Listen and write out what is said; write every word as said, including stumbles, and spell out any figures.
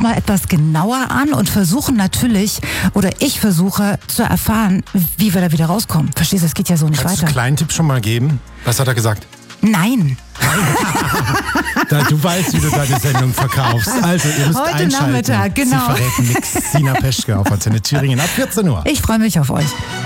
nochmal etwas genauer an und versuchen natürlich, oder ich versuche zu erfahren, wie wir da wieder rauskommen. Verstehst du, es geht ja so nicht Kannst weiter. Kannst du einen kleinen Tipp schon mal geben? Was hat er gesagt? Nein. Da, du weißt, wie du deine Sendung verkaufst. Also, ihr müsst Heute einschalten. Nachmittag, genau. Sie verrät nix. Sina Peschke auf Antenne Thüringen ab vierzehn Uhr. Ich freue mich auf euch.